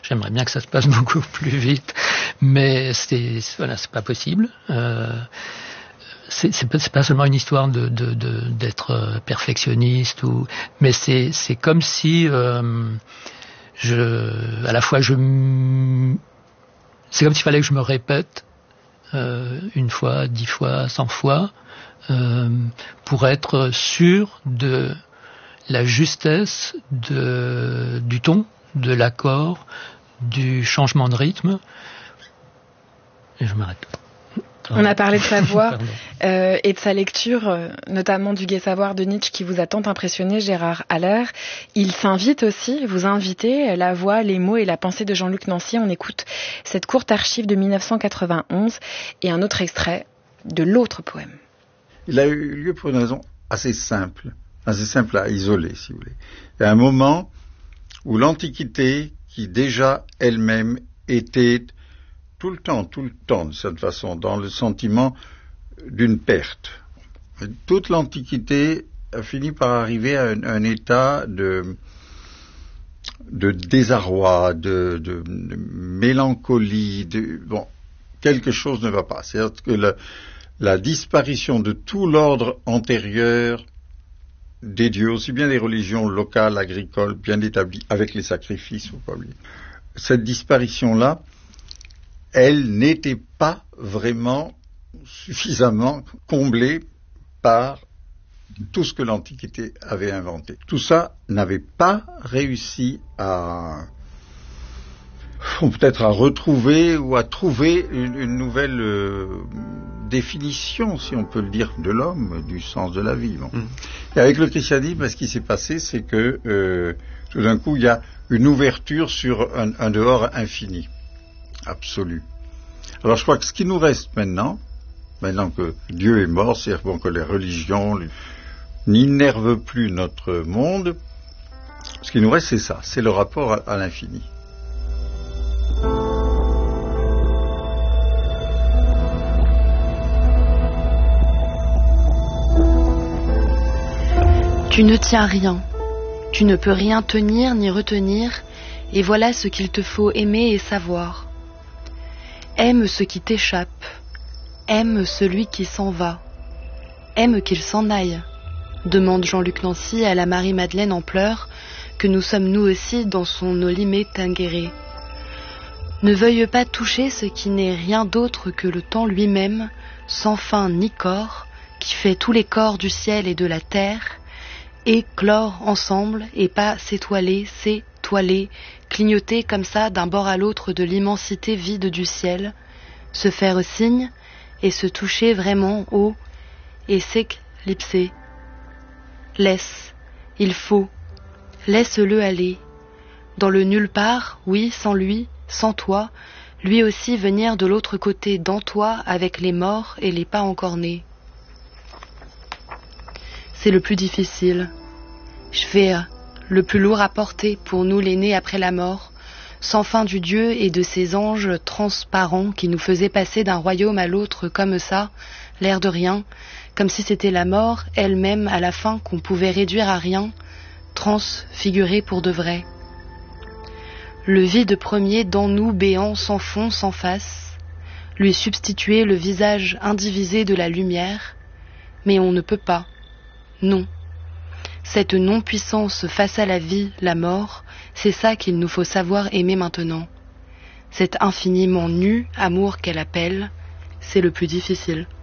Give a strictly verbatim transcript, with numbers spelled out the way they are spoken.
J'aimerais bien que ça se passe beaucoup plus vite, mais c'est voilà, c'est pas possible. Euh, c'est, c'est, c'est pas seulement une histoire de, de, de d'être perfectionniste ou, mais c'est c'est comme si euh, je, à la fois je, c'est comme s'il fallait que je me répète euh, une fois, dix fois, cent fois, euh, pour être sûr de la justesse de du ton, de l'accord, du changement de rythme. Et je m'arrête. On a parlé de sa voix euh, et de sa lecture, euh, notamment du Gai Savoir de Nietzsche qui vous a tant impressionné, Gérard Haller. Il s'invite aussi, vous invitez la voix, les mots et la pensée de Jean-Luc Nancy. On écoute cette courte archive de dix-neuf cent quatre-vingt-onze et un autre extrait de l'autre poème. Il a eu lieu pour une raison assez simple, assez simple à isoler, si vous voulez. Il y a un moment où l'Antiquité, qui déjà elle-même était tout le temps, tout le temps, de cette façon, dans le sentiment d'une perte. Toute l'Antiquité a fini par arriver à un, un état de, de désarroi, de, de, de mélancolie, de, bon, quelque chose ne va pas. C'est-à-dire que le, la disparition de tout l'ordre antérieur des dieux, aussi bien des religions locales, agricoles, bien établies, avec les sacrifices, faut pas oublier. Cette disparition-là, elle n'était pas vraiment suffisamment comblée par tout ce que l'Antiquité avait inventé. Tout ça n'avait pas réussi à, ou peut-être à retrouver ou à trouver une, une nouvelle euh, définition, si on peut le dire, de l'homme, du sens de la vie. Bon. Mmh. Et avec le christianisme, ce qui s'est passé, c'est que euh, tout d'un coup, il y a une ouverture sur un, un dehors infini. Absolu. Alors je crois que ce qui nous reste maintenant, maintenant que Dieu est mort, c'est-à-dire bon, que les religions n'innervent plus notre monde, ce qui nous reste c'est ça, c'est le rapport à, à l'infini. Tu ne tiens rien, tu ne peux rien tenir ni retenir, et voilà ce qu'il te faut aimer et savoir. Aime ce qui t'échappe, aime celui qui s'en va, aime qu'il s'en aille, demande Jean-Luc Nancy à la Marie-Madeleine en pleurs, que nous sommes nous aussi dans son Olimé Tinguéré. Ne veuille pas toucher ce qui n'est rien d'autre que le temps lui-même, sans fin ni corps, qui fait tous les corps du ciel et de la terre, éclore ensemble et pas s'étoiler, s'étoiler, clignoter comme ça d'un bord à l'autre de l'immensité vide du ciel, se faire signe et se toucher vraiment haut et s'éclipser. Laisse, il faut, laisse-le aller. Dans le nulle part, oui, sans lui, sans toi, lui aussi venir de l'autre côté dans toi avec les morts et les pas encore nés. C'est le plus difficile. Je fais le plus lourd à porter pour nous les nés après la mort, sans fin du Dieu et de ses anges transparents qui nous faisaient passer d'un royaume à l'autre comme ça, l'air de rien, comme si c'était la mort elle-même à la fin qu'on pouvait réduire à rien, transfigurée pour de vrai. Le vide premier dans nous béant sans fond, sans face, lui substituer le visage indivisé de la lumière, mais on ne peut pas, non. Cette non-puissance face à la vie, la mort, c'est ça qu'il nous faut savoir aimer maintenant. Cet infiniment nu amour qu'elle appelle, c'est le plus difficile.